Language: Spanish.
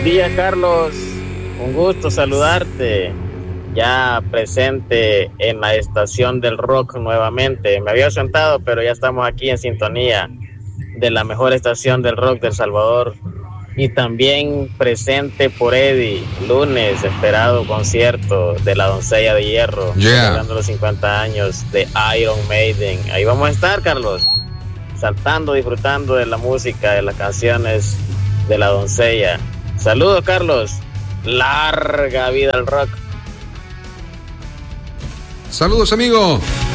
días, Carlos. Un gusto saludarte. Ya presente en la estación del rock nuevamente. Me había ausentado, pero ya estamos aquí en sintonía de la mejor estación del rock de El Salvador. Y también presente por Eddie, lunes, esperado concierto de La Doncella de Hierro, celebrando los 50 años de Iron Maiden. Ahí vamos a estar, Carlos, saltando, disfrutando de la música, de las canciones de La Doncella. Saludos, Carlos. Larga vida al rock. Saludos, amigo.